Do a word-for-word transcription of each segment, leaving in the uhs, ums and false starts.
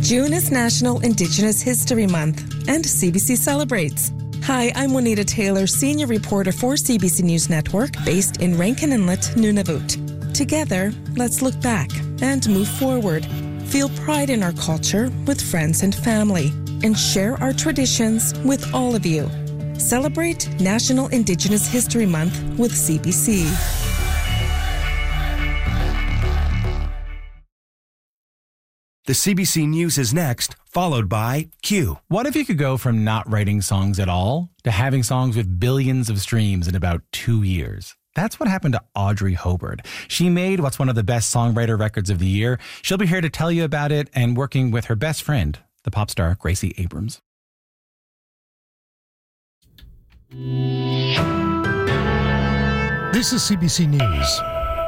June is National Indigenous History Month, and C B C celebrates. Hi, I'm Juanita Taylor, senior reporter for C B C News Network, based in Rankin Inlet, Nunavut. Together, let's look back and move forward. Feel pride in our culture with friends and family, and share our traditions with all of you. Celebrate National Indigenous History Month with C B C. The C B C News is next, followed by Q. What if you could go from not writing songs at all to having songs with billions of streams in about two years? That's what happened to Audrey Hobart. She made what's one of the best songwriter records of the year. She'll be here to tell you about it and working with her best friend, the pop star Gracie Abrams. This is C B C News.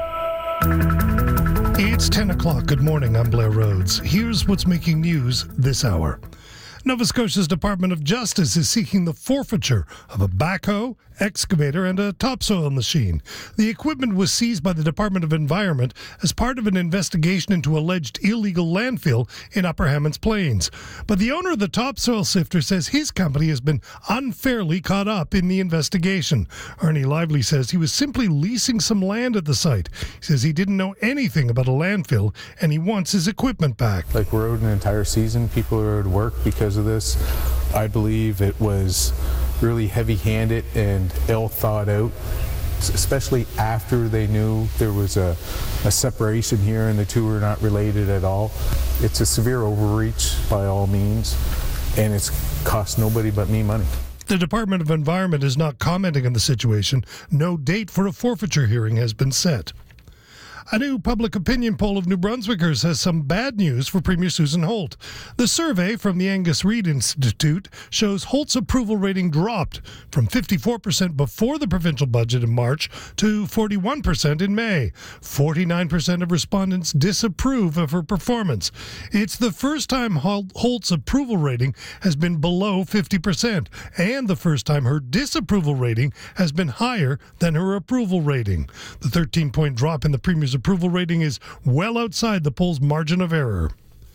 It's ten o'clock. Good morning. I'm Blair Rhodes. Here's what's making news this hour. Nova Scotia's Department of Justice is seeking the forfeiture of a backhoe, excavator, and a topsoil machine. The equipment was seized by the Department of Environment as part of an investigation into alleged illegal landfill in Upper Hammonds Plains. But the owner of the topsoil sifter says his company has been unfairly caught up in the investigation. Ernie Lively says he was simply leasing some land at the site. He says he didn't know anything about a landfill and he wants his equipment back. Like, we're out an entire season. People are out of work because of this. I believe it was really heavy-handed and ill thought out, especially after they knew there was a, a separation here and the two are not related at all. It's a severe overreach by all means, and it's cost nobody but me money. The Department of Environment is not commenting on the situation. No date for a forfeiture hearing has been set. A new public opinion poll of New Brunswickers has some bad news for Premier Susan Holt. The survey from the Angus Reid Institute shows Holt's approval rating dropped from fifty-four percent before the provincial budget in March to forty-one percent in May. forty-nine percent of respondents disapprove of her performance. It's the first time Holt's approval rating has been below fifty percent, and the first time her disapproval rating has been higher than her approval rating. The thirteen-point drop in the Premier's approval rating is well outside the poll's margin of error.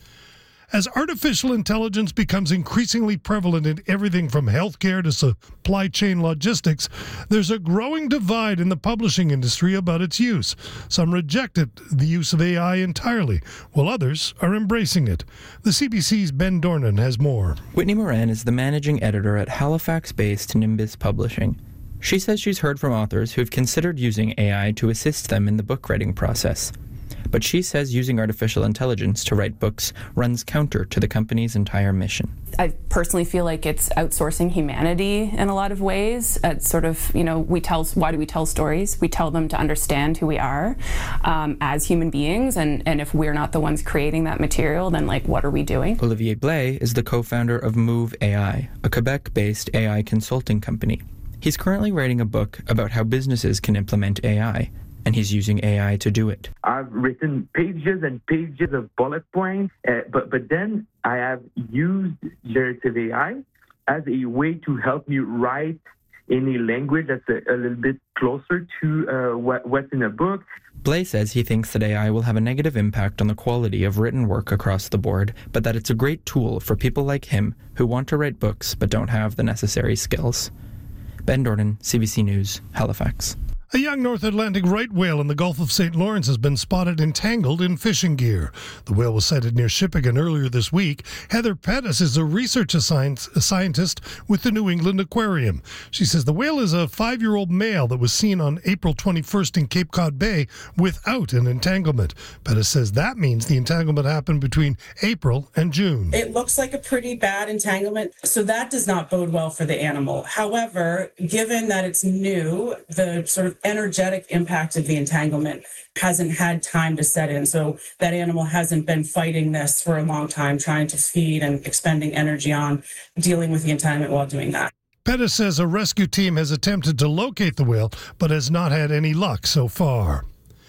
As artificial intelligence becomes increasingly prevalent in everything from healthcare to supply chain logistics, there's a growing divide in the publishing industry about its use. Some reject it, the use of A I entirely, while others are embracing it. The C B C's Ben Dornan has more. Whitney Moran is the managing editor at Halifax-based Nimbus Publishing. She says she's heard from authors who've considered using A I to assist them in the book writing process. But she says using artificial intelligence to write books runs counter to the company's entire mission. I personally feel like it's outsourcing humanity in a lot of ways. It's sort of, you know, we tell, why do we tell stories? We tell them to understand who we are um, as human beings, and, and if we're not the ones creating that material, then, like, what are we doing? Olivier Blais is the co-founder of Move A I, a Quebec-based A I consulting company. He's currently writing a book about how businesses can implement A I, and he's using A I to do it. I've written pages and pages of bullet points, uh, but, but then I have used generative A I as a way to help me write in a language that's a, a little bit closer to uh, what, what's in a book. Blais says he thinks that A I will have a negative impact on the quality of written work across the board, but that it's a great tool for people like him who want to write books but don't have the necessary skills. Ben Dornan, C B C News, Halifax. A young North Atlantic right whale in the Gulf of Saint Lawrence has been spotted entangled in fishing gear. The whale was sighted near Shippagan earlier this week. Heather Pettis is a research scientist with the New England Aquarium. She says the whale is a five-year-old male that was seen on April twenty-first in Cape Cod Bay without an entanglement. Pettis says that means the entanglement happened between April and June. It looks like a pretty bad entanglement, so that does not bode well for the animal. However, given that it's new, the sort of energetic impact of the entanglement hasn't had time to set in. So that animal hasn't been fighting this for a long time, trying to feed and expending energy on dealing with the entanglement while doing that. Pettis says a rescue team has attempted to locate the whale, but has not had any luck so far.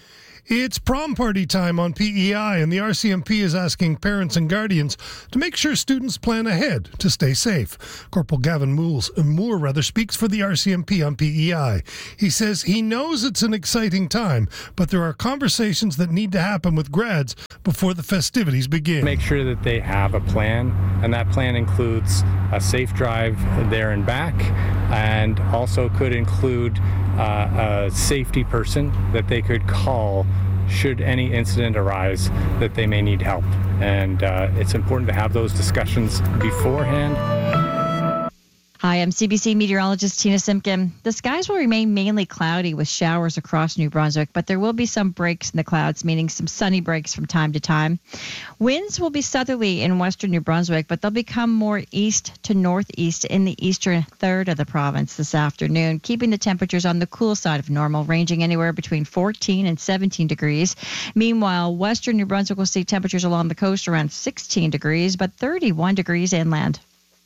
It's prom party time on P E I, and the R C M P is asking parents and guardians to make sure students plan ahead to stay safe. Corporal Gavin Mools, Moore rather, speaks for the R C M P on P E I. He says he knows it's an exciting time, but there are conversations that need to happen with grads before the festivities begin. Make sure that they have a plan, and that plan includes a safe drive there and back, and also could include uh, a safety person that they could call should any incident arise that they may need help. And uh, it's important to have those discussions beforehand. Hi, I'm C B C meteorologist Tina Simpkin. The skies will remain mainly cloudy with showers across New Brunswick, but there will be some breaks in the clouds, meaning some sunny breaks from time to time. Winds will be southerly in western New Brunswick, but they'll become more east to northeast in the eastern third of the province this afternoon, keeping the temperatures on the cool side of normal, ranging anywhere between fourteen and seventeen degrees. Meanwhile, western New Brunswick will see temperatures along the coast around sixteen degrees, but thirty-one degrees inland.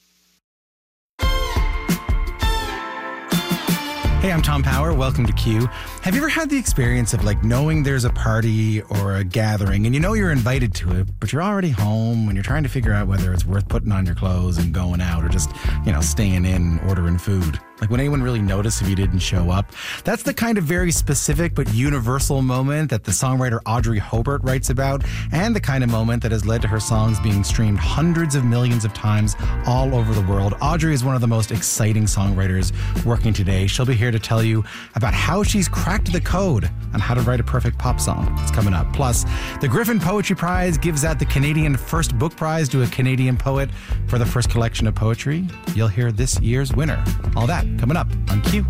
Hey, I'm Tom Power. Welcome to Q. Have you ever had the experience of like knowing there's a party or a gathering and you know you're invited to it, but you're already home and you're trying to figure out whether it's worth putting on your clothes and going out or just, you know, staying in, ordering food? Like, would anyone really notice if you didn't show up? That's the kind of very specific but universal moment that the songwriter Audrey Hobart writes about, and the kind of moment that has led to her songs being streamed hundreds of millions of times all over the world. Audrey is one of the most exciting songwriters working today. She'll be here to tell you about how she's cracked the code on how to write a perfect pop song. It's coming up. Plus, the Griffin Poetry Prize gives out the Canadian First Book Prize to a Canadian poet for the first collection of poetry. You'll hear this year's winner. All that coming up on Q.